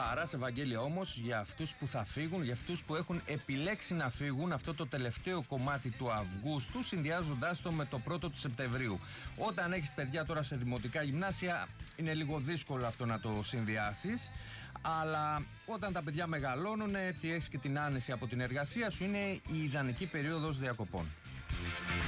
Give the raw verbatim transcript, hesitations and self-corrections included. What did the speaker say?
Χαράς Ευαγγέλια όμως για αυτούς που θα φύγουν, για αυτούς που έχουν επιλέξει να φύγουν αυτό το τελευταίο κομμάτι του Αυγούστου, συνδυάζοντάς το με το πρώτο του Σεπτεμβρίου. Όταν έχεις παιδιά τώρα σε δημοτικά γυμνάσια, είναι λίγο δύσκολο αυτό να το συνδυάσεις. Αλλά όταν τα παιδιά μεγαλώνουν, έτσι έχεις και την άνεση από την εργασία σου, είναι η ιδανική περίοδος διακοπών.